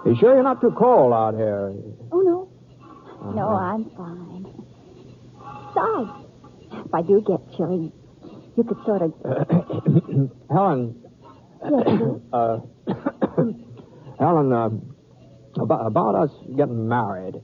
You sure you're not too cold out here? Oh, no. No, I'm fine. Besides, if I do get chilly, you could sort of... Helen. Yes, Helen, about us getting married.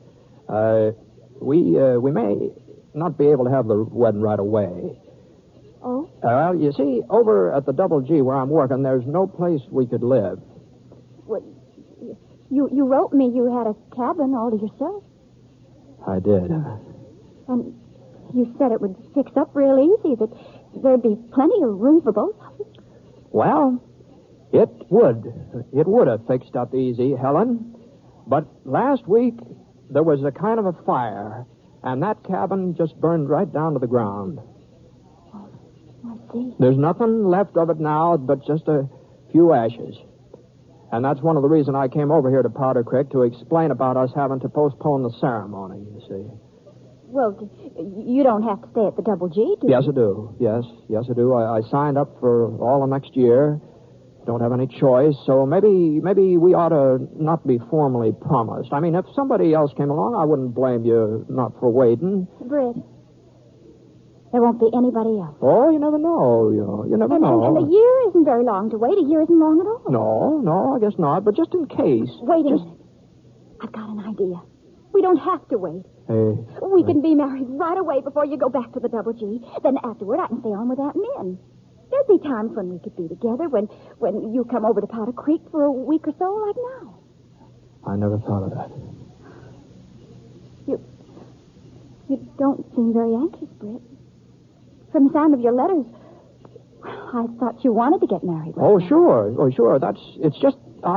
We may not be able to have the wedding right away. Oh? Well, you see, over at the Double G where I'm working, there's no place we could live. What? You wrote me you had a cabin all to yourself. I did. And you said it would fix up real easy, that there'd be plenty of room for both of us. Well, it would. It would have fixed up easy, Helen. But last week, there was a kind of a fire, and that cabin just burned right down to the ground. Oh, I see. There's nothing left of it now but just a few ashes. And that's one of the reasons I came over here to Powder Creek, to explain about us having to postpone the ceremony, you see. Well, you don't have to stay at the Double G, do you? Yes, I do. Yes, I do. I signed up for all of next year. Don't have any choice, so maybe we ought to not be formally promised. I mean, if somebody else came along, I wouldn't blame you not for waiting. Britt, there won't be anybody else. Oh, you never know. You never know. And the year isn't very long to wait. A year isn't long at all. No, I guess not. But just in case. Wait a minute. I've got an idea. We don't have to wait. Hey. We can be married right away before you go back to the Double G. Then afterward, I can stay on with Aunt Min. There'd be times when we could be together, when you come over to Powder Creek for a week or so, like now. I never thought of that. You don't seem very anxious, Britt. From the sound of your letters, I thought you wanted to get married. Oh, sure. It's just,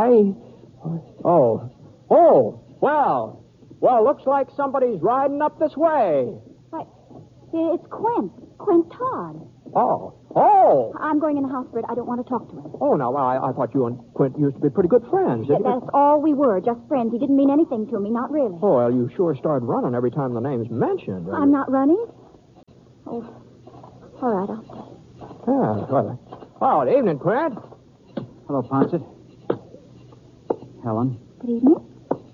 Well, looks like somebody's riding up this way. Why, it's Quint Todd. Oh. I'm going in the house, Britt. I don't want to talk to him. Oh, now, I thought you and Quint used to be pretty good friends. That's all we were, just friends. He didn't mean anything to me, not really. Oh, well, you sure started running every time the name's mentioned. I'm not running? Oh, all right, I'll stay. Yeah, well, good evening, Quint. Hello, Ponset. Helen. Good evening.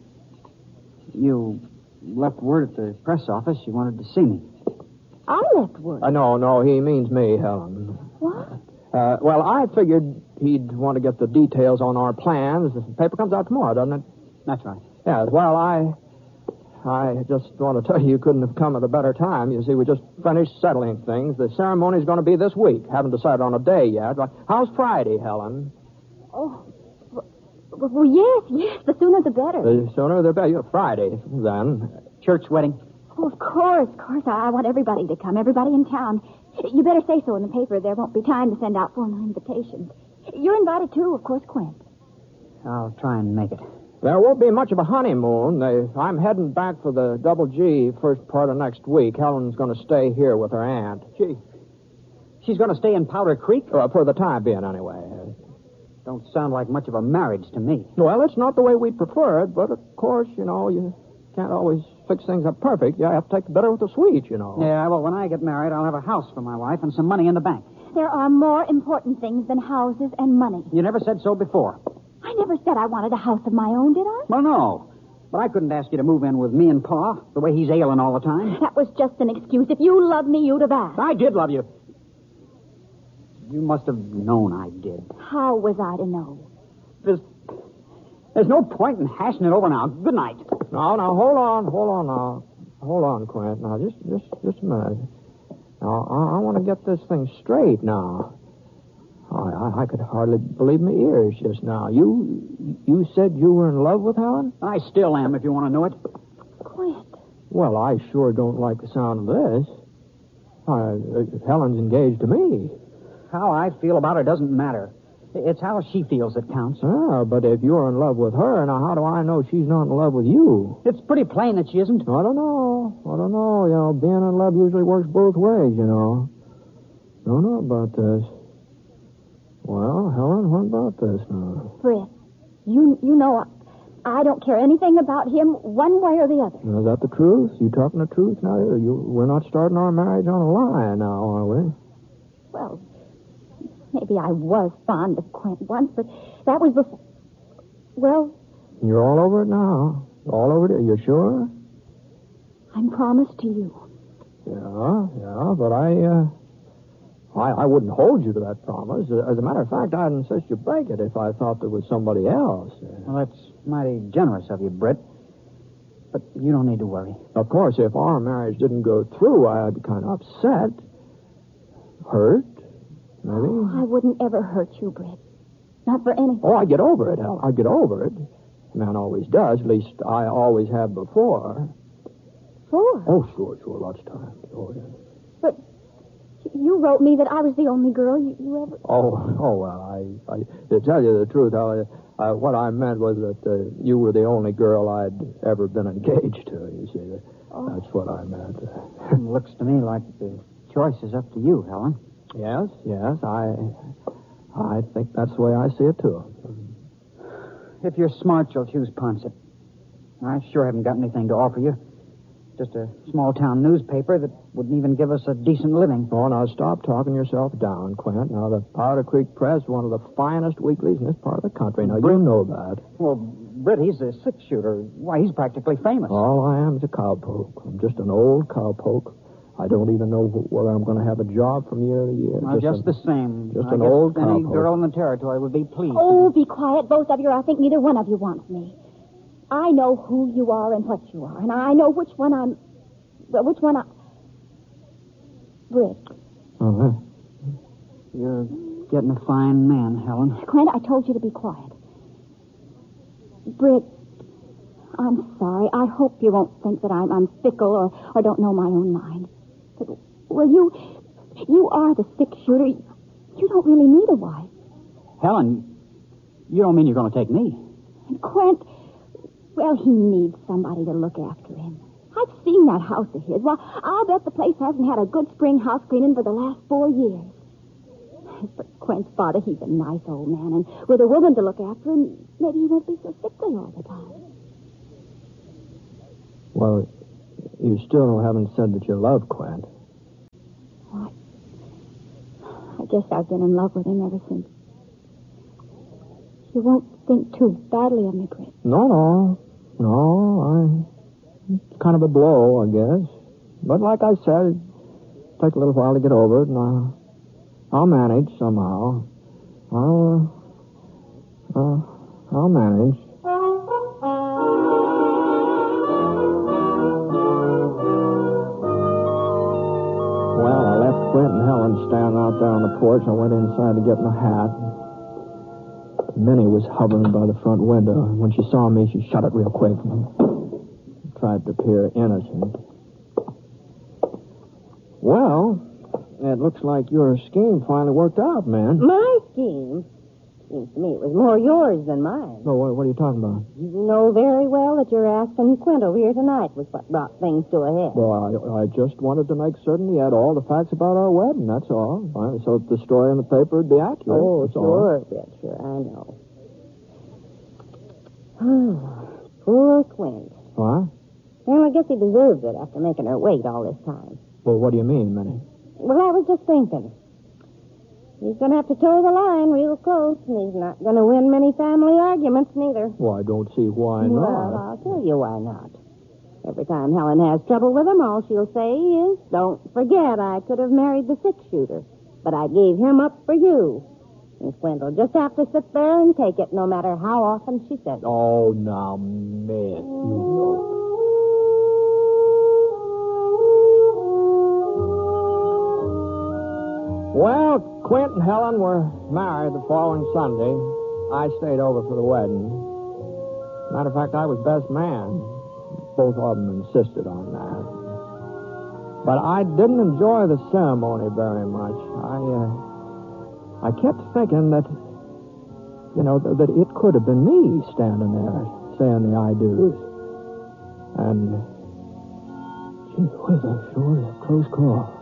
You left word at the press office you wanted to see me. I left word. No, he means me, Helen. What? Well, I figured he'd want to get the details on our plans. The paper comes out tomorrow, doesn't it? That's right. Yeah, well, I just want to tell you couldn't have come at a better time. You see, we just finished settling things. The ceremony's going to be this week. Haven't decided on a day yet. How's Friday, Helen? Oh, well, yes. The sooner the better. The sooner the better. Friday, then. Church wedding? Oh, of course. I want everybody to come, everybody in town. You better say so in the paper. There won't be time to send out formal invitations. You're invited, too, of course, Quint. I'll try and make it. There won't be much of a honeymoon. I'm heading back for the Double G first part of next week. Helen's going to stay here with her aunt. She's going to stay in Powder Creek? For the time being, anyway. Don't sound like much of a marriage to me. Well, it's not the way we'd prefer it, but of course, you can't always fix things up perfect. You have to take the bitter with the sweet, Yeah, well, when I get married, I'll have a house for my wife and some money in the bank. There are more important things than houses and money. You never said so before. I never said I wanted a house of my own, did I? Well, no. But I couldn't ask you to move in with me and Pa, the way he's ailing all the time. That was just an excuse. If you loved me, you'd have asked. I did love you. You must have known I did. How was I to know? There's no point in hashing it over now. Good night. No, hold on now. Hold on, Quint. Now, just a minute. Now, I want to get this thing straight now. I could hardly believe my ears just now. You said you were in love with Helen? I still am, if you want to know it. Quint. Well, I sure don't like the sound of this. Helen's engaged to me. How I feel about her doesn't matter. It's how she feels that counts. Ah, but if you're in love with her, now how do I know she's not in love with you? It's pretty plain that she isn't. I don't know. Being in love usually works both ways, Don't know about this. Well, Helen, what about this now? Britt, you know I don't care anything about him one way or the other. Now, is that the truth? You talking the truth now? We're not starting our marriage on a lie now, are we? Well, maybe I was fond of Quint once, but that was before... Well, You're all over it now. All over it. Are you sure? I'm promised to you. Yeah, but I wouldn't hold you to that promise. As a matter of fact, I'd insist you break it if I thought there was somebody else. Well, that's mighty generous of you, Britt. But you don't need to worry. Of course, if our marriage didn't go through, I'd be kind of upset. Hurt, maybe. I wouldn't ever hurt you, Britt. Not for anything. Oh, I'd get over it, Helen. I'd get over it. Man always does. At least I always have before. Sure. Oh, sure. Lots of times. Oh, yeah. But you wrote me that I was the only girl you ever... Oh, well, I to tell you the truth, Helen, what I meant was that you were the only girl I'd ever been engaged to, you see. That's what I meant. Looks to me like the choice is up to you, Helen. Yes, I think that's the way I see it, too. If you're smart, you'll choose Ponset. I sure haven't got anything to offer you. Just a small-town newspaper that wouldn't even give us a decent living. Oh, now stop talking yourself down, Quint. Now, the Powder Creek Press is one of the finest weeklies in this part of the country. Now, you know that. Well, Britt, he's a six-shooter. Why, he's practically famous. All I am is a cowpoke. I'm just an old cowpoke. I don't even know whether I'm going to have a job from year to year. Well, just the same. Just I an guess old any cowpoke. girl in the territory would be pleased. Oh, be quiet, both of you. I think neither one of you wants me. I know who you are and what you are, and I know which one I'm... Well, which one I... Britt. Uh-huh. You're getting a fine man, Helen. Quint, I told you to be quiet. Britt, I'm sorry. I hope you won't think that I'm fickle or don't know my own mind. But, well, you are the six-shooter. You don't really need a wife. Helen, you don't mean you're going to take me? And Quint, well, he needs somebody to look after him. I've seen that house of his. Well, I'll bet the place hasn't had a good spring house cleaning for the last 4 years. But Quint's father, he's a nice old man, and with a woman to look after him, maybe he won't be so sickly all the time. Well, you still haven't said that you love Quint. Well, I guess I've been in love with him ever since. You won't think too badly of me, Britt. No, it's kind of a blow, I guess. But like I said, it'll take a little while to get over it, and I'll manage somehow. I'll manage. Well, I left Quint and Helen standing out there on the porch. I went inside to get my hat. Minnie was hovering by the front window. When she saw me, she shut it real quick and tried to appear innocent. Well, it looks like your scheme finally worked out, man. My scheme? Seems to me it was more yours than mine. Oh, what are you talking about? You know very well that your asking Quint over here tonight was what brought things to a head. Well, I just wanted to make certain he had all the facts about our wedding, that's all. So that the story in the paper would be accurate. Oh, that's all. sure, Britt, sure, I know. Poor Quint. What? Well, I guess he deserves it after making her wait all this time. Well, what do you mean, Minnie? Well, I was just thinking. He's going to have to toe the line real close, and he's not going to win many family arguments, neither. Well, I don't see why Well, not. I'll tell you why not. Every time Helen has trouble with him, all she'll say is, "Don't forget I could have married the six-shooter, but I gave him up for you." And Quint will just have to sit there and take it, no matter how often she says it. Oh, now, man. Well, Quint and Helen were married the following Sunday. I stayed over for the wedding. Matter of fact, I was best man. Both of them insisted on that. But I didn't enjoy the ceremony very much. I kept thinking that, that it could have been me standing there saying the I do's. And, gee whiz, that sure is a close call.